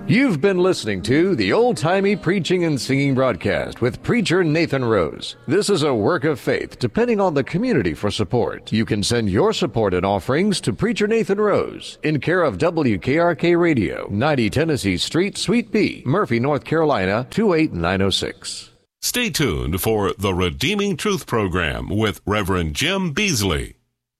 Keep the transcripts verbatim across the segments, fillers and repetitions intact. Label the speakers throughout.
Speaker 1: You've been listening to the Old-Timey Preaching and Singing Broadcast with Preacher Nathan Rose. This is a work of faith, depending on the community for support. You can send your support and offerings to Preacher Nathan Rose in care of W K R K Radio, ninety Tennessee Street, Suite B, Murphy, North Carolina, two eight nine oh six.
Speaker 2: Stay tuned for the Redeeming Truth program with Reverend Jim Beasley.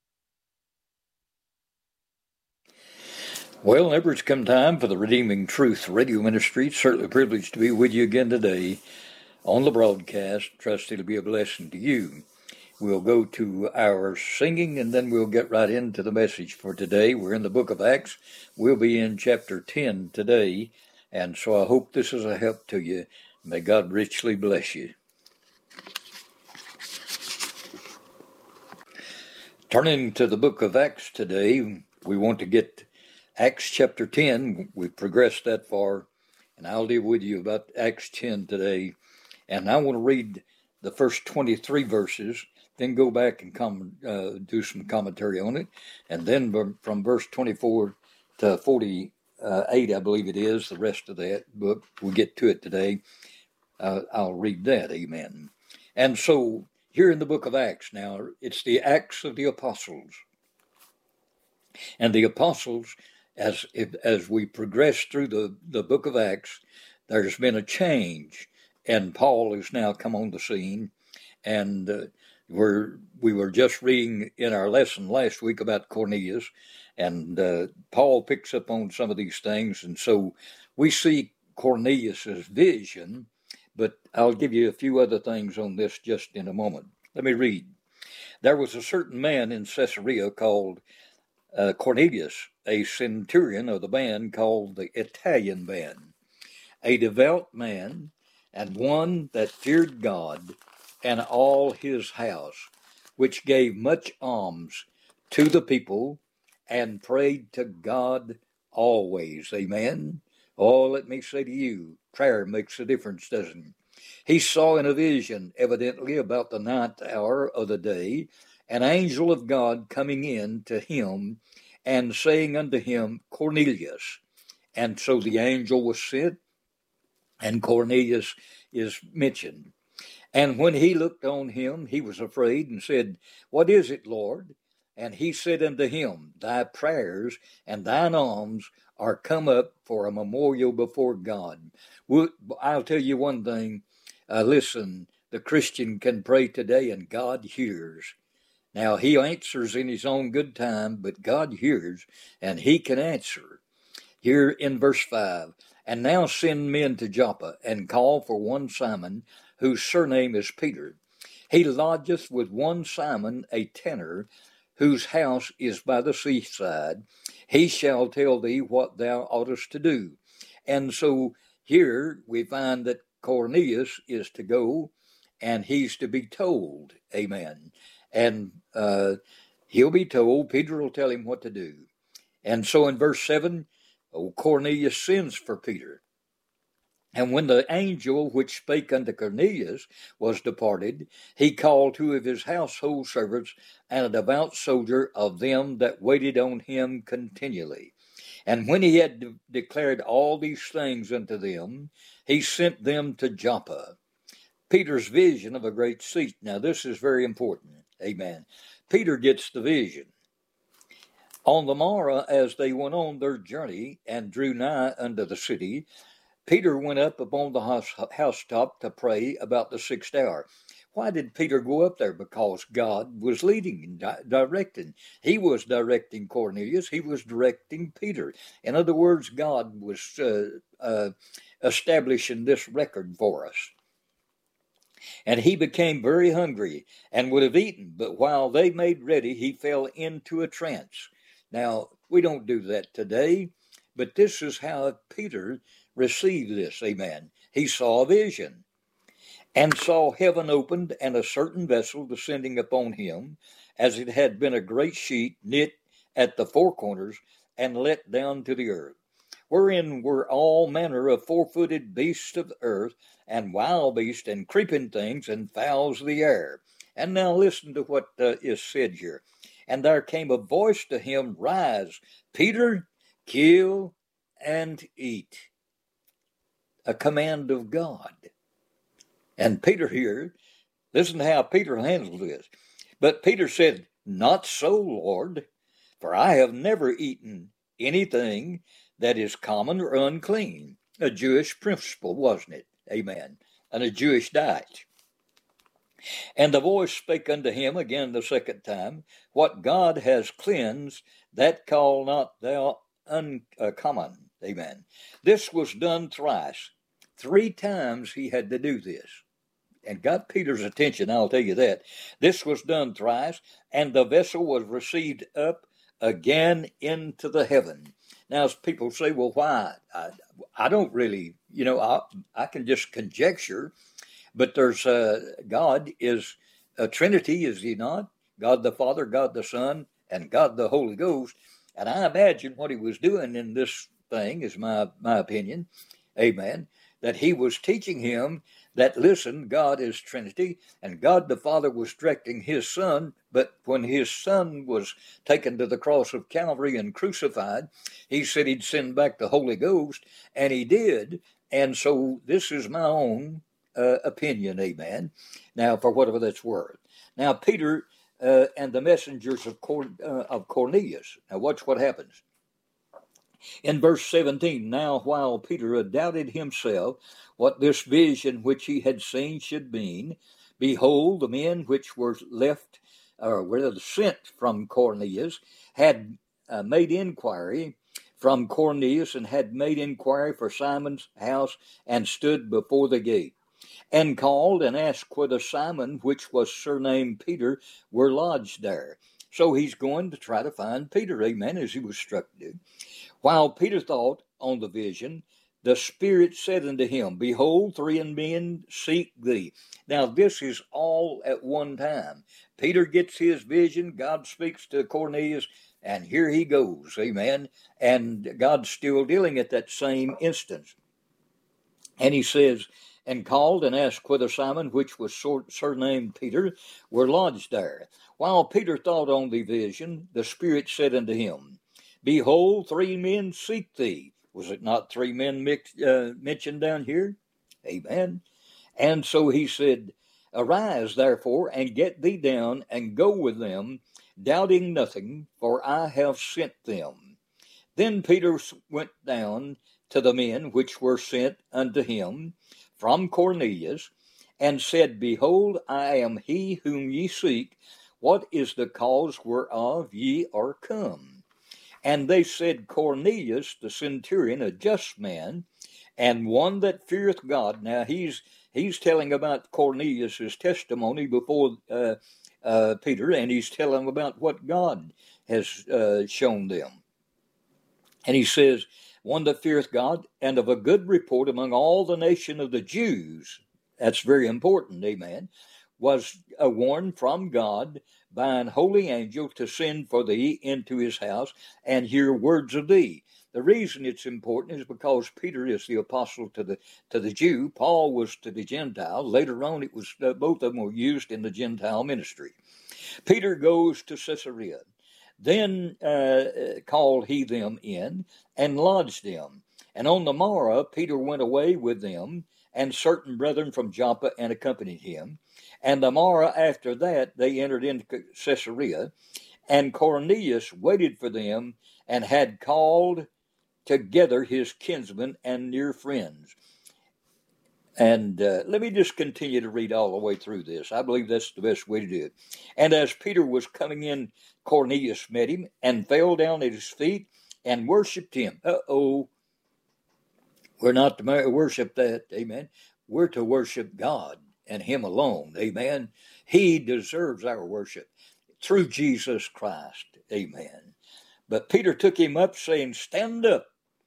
Speaker 3: Well, ever it's come time for the Redeeming Truth radio ministry. It's certainly a privilege to be with you again today on the broadcast. Trust it'll be a blessing to you. We'll go to our singing, and then we'll get right into the message for today. We're in the book of Acts. We'll be in chapter ten today, and so I hope this is a help to you. May God richly bless you. Turning to the book of Acts today, we want to get Acts chapter ten. We've progressed that far, and I'll deal with you about Acts ten today. And I want to read the first twenty-three verses, then go back and com- uh, do some commentary on it. And then from verse twenty-four to forty-eight, I believe it is, the rest of that book, we'll get to it today. Uh, I'll read that, amen. And so here in the book of Acts now, it's the Acts of the Apostles. And the Apostles, As as we progress through the, the book of Acts, there's been a change, and Paul has now come on the scene. And uh, we're we were just reading in our lesson last week about Cornelius, and uh, Paul picks up on some of these things, and so we see Cornelius's vision. But I'll give you a few other things on this just in a moment. Let me read. There was a certain man in Caesarea called Uh, Cornelius, a centurion of the band called the Italian band, a devout man, and one that feared God and all his house, which gave much alms to the people and prayed to God always. Amen. Oh, let me say to you, prayer makes a difference, doesn't it? He saw in a vision, evidently about the ninth hour of the day, an angel of God coming in to him and saying unto him, Cornelius. And so the angel was sent, and Cornelius is mentioned. And when he looked on him, he was afraid and said, What is it, Lord? And he said unto him, Thy prayers and thine alms are come up for a memorial before God. I'll tell you one thing. Uh, listen, the Christian can pray today and God hears. Now, he answers in his own good time, but God hears, and he can answer. Here in verse five, And now send men to Joppa, and call for one Simon, whose surname is Peter. He lodgeth with one Simon, a tanner, whose house is by the seaside. He shall tell thee what thou oughtest to do. And so here we find that Cornelius is to go, and he's to be told, amen. And uh, he'll be told, Peter will tell him what to do. And so in verse seven, oh, Cornelius sends for Peter. And when the angel which spake unto Cornelius was departed, he called two of his household servants and a devout soldier of them that waited on him continually. And when he had de- declared all these things unto them, he sent them to Joppa. Peter's vision of a great sea. Now this is very important. Amen. Peter gets the vision. On the morrow, as they went on their journey and drew nigh unto the city, Peter went up upon the house, housetop to pray about the sixth hour. Why did Peter go up there? Because God was leading and di- directing. He was directing Cornelius. He was directing Peter. In other words, God was uh, uh, establishing this record for us. And he became very hungry and would have eaten, but while they made ready, he fell into a trance. Now, we don't do that today, but this is how Peter received this, amen. He saw a vision and saw heaven opened and a certain vessel descending upon him, as it had been a great sheet knit at the four corners and let down to the earth, wherein were all manner of four-footed beasts of the earth, and wild beasts, and creeping things, and fowls of the air. And now listen to what uh, is said here. And there came a voice to him, Rise, Peter, kill and eat. a command of God. And Peter here, listen to how Peter handled this. But Peter said, "Not so, Lord, for I have never eaten anything that is common or unclean." A Jewish principle, wasn't it? Amen. And a Jewish diet. And the voice spake unto him again the second time, "What God has cleansed, that call not thou uncommon." Amen. This was done thrice. Three times he had to do this. And got Peter's attention, I'll tell you that. This was done thrice, and the vessel was received up again into the heaven. Now, as people say, well, why? I, I don't really, you know, I, I can just conjecture, but there's uh, God is a Trinity, is he not? God the Father, God the Son, and God the Holy Ghost. And I imagine what he was doing in this thing, is my, my opinion, amen, that he was teaching him that, listen, God is Trinity, and God the Father was directing his Son, but when his Son was taken to the cross of Calvary and crucified, he said he'd send back the Holy Ghost, and he did. And so this is my own uh, opinion, amen, now for whatever that's worth. Now, Peter uh, and the messengers of, Cor- uh, of Cornelius, now watch what happens. In verse seventeen, now while Peter doubted himself what this vision which he had seen should mean, behold, the men which were left, or were sent from Cornelius, had uh, made inquiry from Cornelius, and had made inquiry for Simon's house, and stood before the gate, and called and asked whether Simon, which was surnamed Peter, were lodged there. So he's going to try to find Peter, amen, as he was struck to do. While Peter thought on the vision, the Spirit said unto him, behold, three men seek thee. Now this is all at one time. Peter gets his vision, God speaks to Cornelius, and here he goes, amen. And God's still dealing at that same instance. And he says, and called and asked whether Simon, which was surnamed Peter, were lodged there. While Peter thought on the vision, the Spirit said unto him, behold, three men seek thee. Was it not three men mixed, uh, mentioned down here? Amen. And so he said, arise, therefore, and get thee down, and go with them, doubting nothing, for I have sent them. Then Peter went down to the men which were sent unto him from Cornelius, and said, behold, I am he whom ye seek. What is the cause whereof ye are come? And they said, Cornelius, the centurion, a just man, and one that feareth God. Now he's he's telling about Cornelius' testimony before uh, uh, Peter, and he's telling about what God has uh, shown them. And he says, one that feareth God, and of a good report among all the nation of the Jews. That's very important, amen. Was uh, warned from God by an holy angel to send for thee into his house and hear words of thee. The reason it's important is because Peter is the apostle to the to the Jew. Paul was to the Gentile. Later on, it was uh, both of them were used in the Gentile ministry. Peter goes to Caesarea. Then uh, called he them in and lodged them. And on the morrow, Peter went away with them, and certain brethren from Joppa, and accompanied him. And the morrow after that, they entered into Caesarea, and Cornelius waited for them, and had called together his kinsmen and near friends. And uh, let me just continue to read all the way through this. I believe that's the best way to do it. And as Peter was coming in, Cornelius met him, and fell down at his feet, and worshipped him. Uh-oh. We're not to worship that, amen. We're to worship God and him alone, amen. He deserves our worship through Jesus Christ, amen. But Peter took him up, saying, stand up.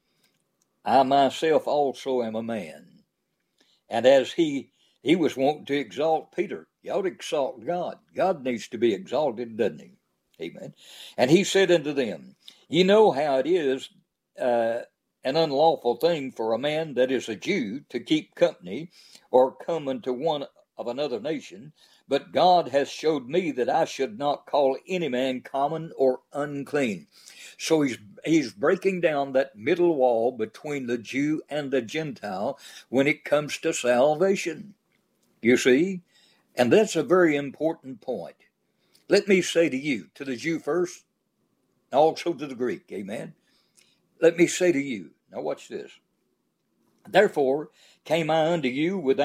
Speaker 3: I myself also am a man. And as he he was wanting to exalt Peter, you ought to exalt God. God needs to be exalted, doesn't he? Amen. And he said unto them, ye know how it is uh, an unlawful thing for a man that is a Jew to keep company or come unto one of another nation, but God hath showed me that I should not call any man common or unclean. So he's he's breaking down that middle wall between the Jew and the Gentile when it comes to salvation. You see? And that's a very important point. Let me say to you, to the Jew first, also to the Greek, amen? Let me say to you, now watch this. Therefore came I unto you with